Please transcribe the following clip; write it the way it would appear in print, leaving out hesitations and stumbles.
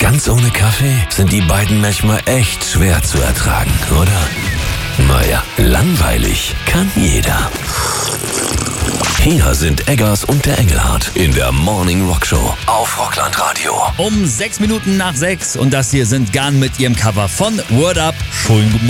Ganz ohne Kaffee sind die beiden manchmal echt schwer zu ertragen, oder? Naja, langweilig kann jeder. Hier sind Eggers und der Engelhardt in der Morning Rock Show auf Rockland Radio. Um 6 Minuten nach 6 und das hier sind Gun mit ihrem Cover von Word Up. Schönen guten Morgen.